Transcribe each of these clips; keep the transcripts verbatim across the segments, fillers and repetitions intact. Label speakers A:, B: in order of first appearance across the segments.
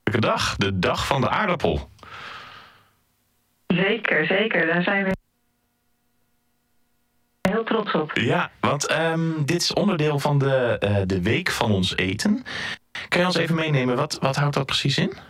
A: dag, de dag van de aardappel.
B: Zeker, zeker. Daar zijn we heel trots op.
A: Ja, want um, dit is onderdeel van de, uh, de week van ons eten. Kan je ons even meenemen, wat, wat houdt dat precies in?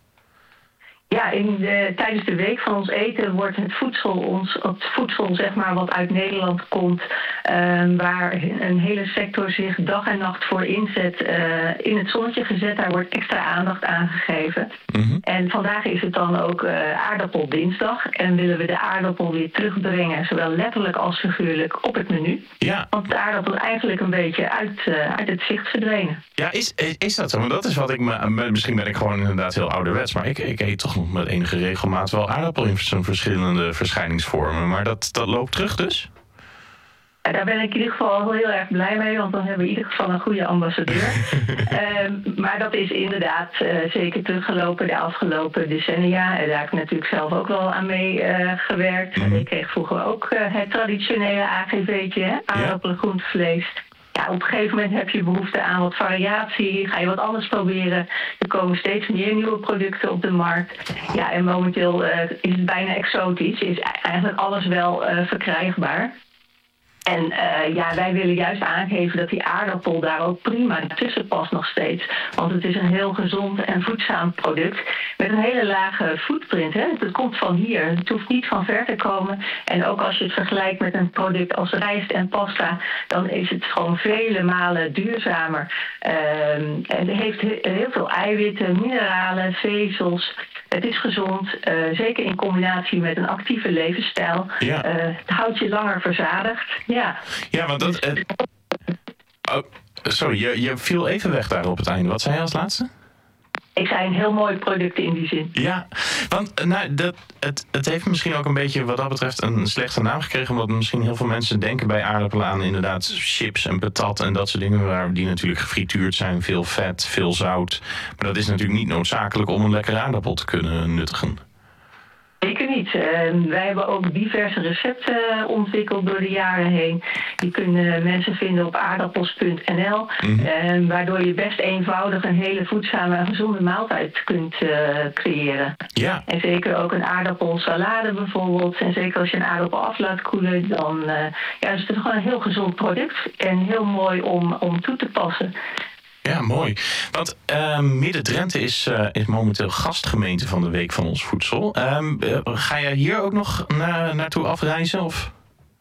B: Ja, in de, tijdens de week van ons eten wordt het voedsel, ons, het voedsel zeg maar, wat uit Nederland komt, uh, waar een hele sector zich dag en nacht voor inzet, uh, in het zonnetje gezet. Daar wordt extra aandacht aan gegeven. Mm-hmm. En vandaag is het dan ook uh, aardappeldinsdag en willen we de aardappel weer terugbrengen, zowel letterlijk als figuurlijk, op het menu.
A: Ja.
B: Want de aardappel is eigenlijk een beetje uit, uh, uit het zicht verdwenen.
A: Ja, is, is dat zo? Want dat is wat ik, me, misschien ben ik gewoon inderdaad heel ouderwets, maar ik, ik eet toch met enige regelmaat wel aardappel in zijn verschillende verschijningsvormen. Maar dat, dat loopt terug dus?
B: Ja, daar ben ik in ieder geval heel erg blij mee, want dan hebben we in ieder geval een goede ambassadeur. um, maar dat is inderdaad uh, zeker teruggelopen de afgelopen decennia. En daar heb ik natuurlijk zelf ook wel aan mee uh, gewerkt. Mm. Ik kreeg vroeger ook uh, het traditionele A G V'tje, aardappelen, groente, vlees. Ja, op een gegeven moment heb je behoefte aan wat variatie. Ga je wat anders proberen. Er komen steeds meer nieuwe producten op de markt. Ja, en momenteel uh, is het bijna exotisch. Is eigenlijk alles wel uh, verkrijgbaar. En uh, ja, wij willen juist aangeven dat die aardappel daar ook prima tussen past nog steeds. Want het is een heel gezond en voedzaam product met een hele lage footprint. Hè. Het komt van hier, het hoeft niet van ver te komen. En ook als je het vergelijkt met een product als rijst en pasta, dan is het gewoon vele malen duurzamer. Uh, en het heeft heel veel eiwitten, mineralen, vezels. Het is gezond, uh, zeker in combinatie met een actieve levensstijl. Ja. Uh, het houdt je langer verzadigd. Ja,
A: ja want dat... Uh, oh, sorry, je, je viel even weg daar op het einde. Wat zei je als laatste?
B: Ik zei een heel mooi product in die zin.
A: Ja, want nou, dat, het, het heeft misschien ook een beetje wat dat betreft een slechte naam gekregen. Omdat misschien heel veel mensen denken bij aardappelen aan inderdaad chips en patat en dat soort dingen. Waar die natuurlijk gefrituurd zijn, veel vet, veel zout. Maar dat is natuurlijk niet noodzakelijk om een lekkere aardappel te kunnen nuttigen.
B: Zeker niet. Uh, wij hebben ook diverse recepten uh, ontwikkeld door de jaren heen. Die kunnen mensen vinden op aardappels punt n l. Mm-hmm. Uh, waardoor je best eenvoudig een hele voedzame en gezonde maaltijd kunt uh, creëren.
A: Ja.
B: En zeker ook een aardappelsalade bijvoorbeeld. En zeker als je een aardappel af laat koelen, dan uh, ja, is het gewoon een heel gezond product. En heel mooi om, om toe te passen.
A: Ja, mooi. Want uh, Midden-Drenthe is, uh, is momenteel gastgemeente van de Week van ons Voedsel. Um, uh, ga jij hier ook nog na, naartoe afreizen? Of?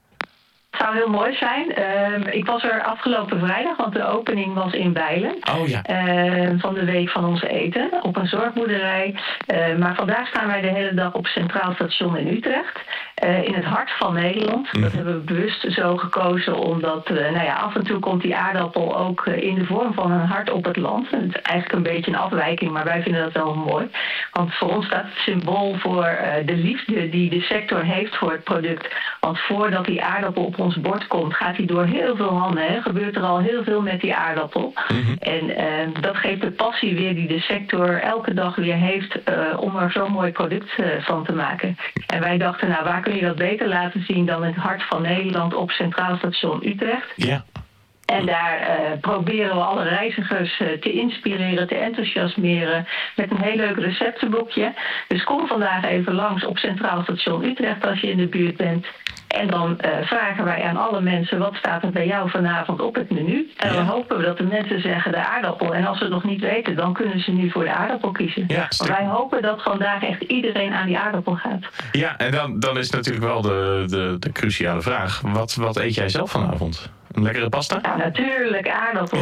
B: Het zou heel mooi zijn. Uh, ik was er afgelopen vrijdag, want de opening was in Bijlen.
A: Oh ja.
B: Uh, van de Week van ons Eten, op een zorgboerderij. Uh, maar vandaag staan wij de hele dag op Centraal Station in Utrecht. Uh, in het hart van Nederland. Mm. Dat hebben we bewust zo gekozen, omdat uh, nou ja, af en toe komt die aardappel ook uh, in de vorm van een hart op het land. En het is eigenlijk een beetje een afwijking, maar wij vinden dat wel mooi. Want voor ons staat het symbool voor uh, de liefde die de sector heeft voor het product. Want voordat die aardappel op ons bord komt, gaat hij door heel veel handen. Hè. Gebeurt er al heel veel met die aardappel. Mm-hmm. En uh, dat geeft de passie weer die de sector elke dag weer heeft uh, om er zo'n mooi product uh, van te maken. En wij dachten, nou, waar kun je dat beter laten zien dan in het hart van Nederland op Centraal Station Utrecht?
A: Ja.
B: En daar uh, proberen we alle reizigers uh, te inspireren, te enthousiasmeren met een heel leuk receptenboekje. Dus kom vandaag even langs op Centraal Station Utrecht als je in de buurt bent. En dan uh, vragen wij aan alle mensen, wat staat er bij jou vanavond op het menu? En dan ja. hopen we dat de mensen zeggen de aardappel. En als ze het nog niet weten, dan kunnen ze nu voor de aardappel kiezen. Ja, Want wij hopen dat vandaag echt iedereen aan die aardappel gaat.
A: Ja, en dan, dan is natuurlijk wel de, de, de cruciale vraag. Wat, wat eet jij zelf vanavond? Een lekkere pasta?
B: Ja, natuurlijk aardappel.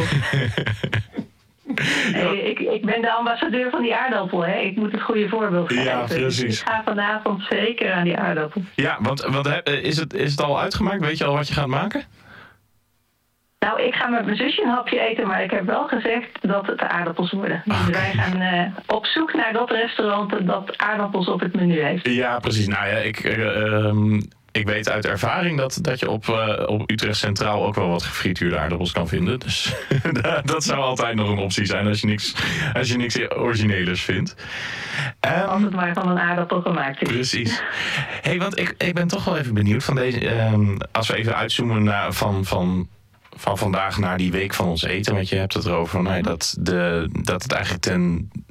B: Hey, ik, ik ben de ambassadeur van die aardappel, hè? Ik moet het goede voorbeeld geven.
A: Ja, precies.
B: Dus ik ga vanavond zeker aan die aardappel.
A: Ja, want, want is, het, is het al uitgemaakt? Weet je al wat je gaat maken?
B: Nou, ik ga met mijn zusje een hapje eten, maar ik heb wel gezegd dat het aardappels worden. Dus okay. wij gaan uh, op zoek naar dat restaurant dat aardappels op het menu heeft.
A: Ja, precies. Nou ja, ik... Uh, um... Ik weet uit ervaring dat, dat je op, uh, op Utrecht Centraal ook wel wat gefrituurde aardappels kan vinden. Dus dat zou altijd nog een optie zijn als je niks, als je niks origineels vindt.
B: Um, als het maar van een aardappel gemaakt is.
A: Precies. Hey, want ik, ik ben toch wel even benieuwd van deze. Um, als we even uitzoomen naar, van, van, van vandaag naar die Week van ons Eten. Want je hebt het erover van, nee, dat, de, dat het eigenlijk ten